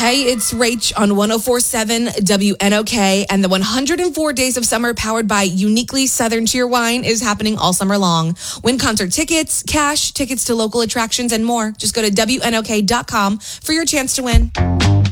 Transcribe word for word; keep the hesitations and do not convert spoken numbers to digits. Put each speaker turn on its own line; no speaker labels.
Hey, it's Rach on one oh four point seven W N O K, and the one hundred four Days of Summer powered by Uniquely Southern Cheer Wine is happening all summer long. Win concert tickets, cash, tickets to local attractions, and more. Just go to W N O K dot com for your chance to win.